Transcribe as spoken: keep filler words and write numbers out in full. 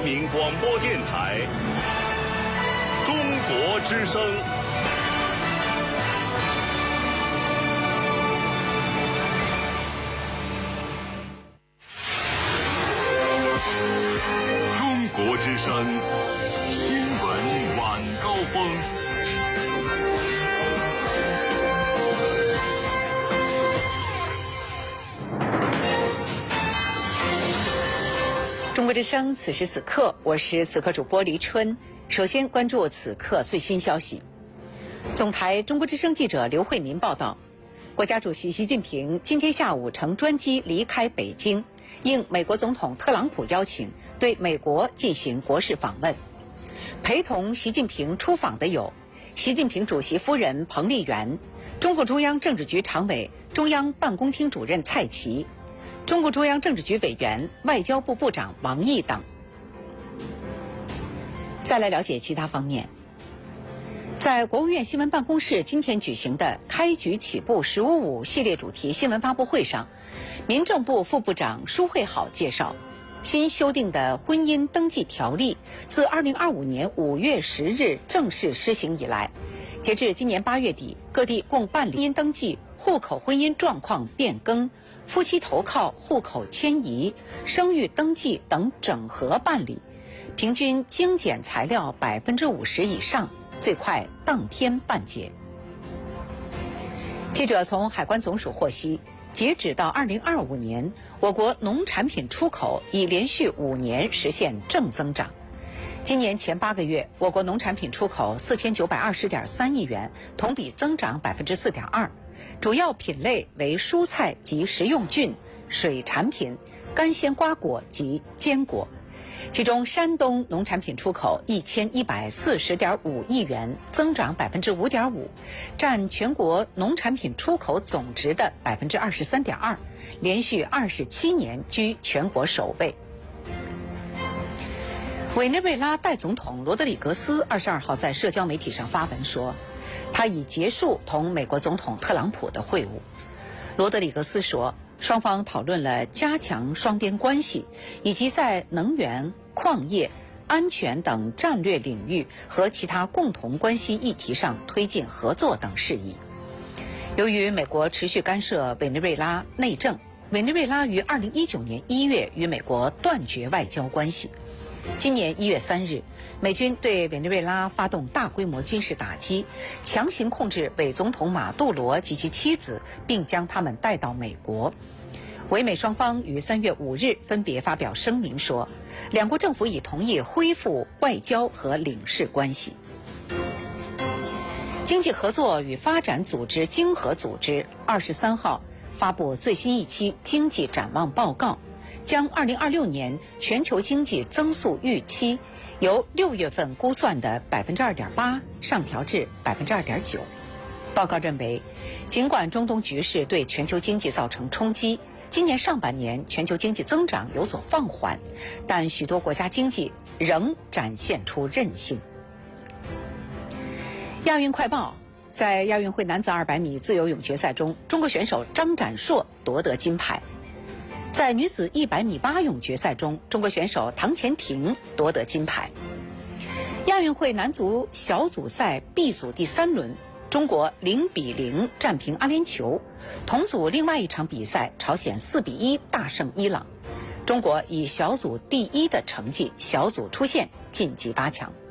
民广播电台中国之声。中国之声新闻晚高峰。 中国之声，此时此刻，我是此刻主播黎春。首先关注此刻最新消息。总台中国之声记者刘慧民报道，国家主席习近平今天下午乘专机离开北京，应美国总统特朗普邀请，对美国进行国事访问。陪同习近平出访的有习近平主席夫人彭丽媛、中共中央政治局常委、中央办公厅主任蔡奇、中共中央政治局委员、外交部部长王毅等。再来了解其他方面。在国务院新闻办公室今天举行的开局起步十五五系列主题新闻发布会上，民政部副部长舒慧好介绍，新修订的婚姻登记条例自二零二五年五月十日正式施行以来，截至今年八月底，各地共办理婚姻登记、户口婚姻状况变更、夫妻投靠、户口迁移、生育登记等整合办理，平均精简材料百分之五十以上，最快当天办结。记者从海关总署获悉，截止到二零二五年，我国农产品出口已连续五年实现正增长。今年前八个月，我国农产品出口四千九百二十点三亿元，同比增长百分之四点二。主要品类为蔬菜及食用菌、水产品、干鲜瓜果及坚果。其中，山东农产品出口一千一百四十点五亿元，增长百分之五点五，占全国农产品出口总值的百分之二十三点二，连续二十七年居全国首位。委内瑞拉代总统罗德里格斯二十二号在社交媒体上发文说，他已结束同美国总统特朗普的会晤。罗德里格斯说，双方讨论了加强双边关系，以及在能源、矿业、安全等战略领域和其他共同关系议题上推进合作等事宜。由于美国持续干涉委内瑞拉内政，委内瑞拉于二零一九年一月与美国断绝外交关系。今年一月三日，美军对委内瑞拉发动大规模军事打击，强行控制伪总统马杜罗及其妻子，并将他们带到美国。委美双方于三月五日分别发表声明说，两国政府已同意恢复外交和领事关系。经济合作与发展组织经合组织二十三号发布最新一期经济展望报告，将二零二六年全球经济增速预期由六月份估算的百分之二点八上调至百分之二点九。报告认为，尽管中东局势对全球经济造成冲击，今年上半年全球经济增长有所放缓，但许多国家经济仍展现出韧性。亚运快报，在亚运会男子二百米自由泳决赛中，中国选手张展硕夺得金牌。在女子一百米蛙泳决赛中，中国选手唐钱婷夺得金牌。亚运会男足小组赛 B 组第三轮，中国零比零战平阿联酋。同组另外一场比赛，朝鲜四比一大胜伊朗。中国以小组第一的成绩小组出线，晋级八强。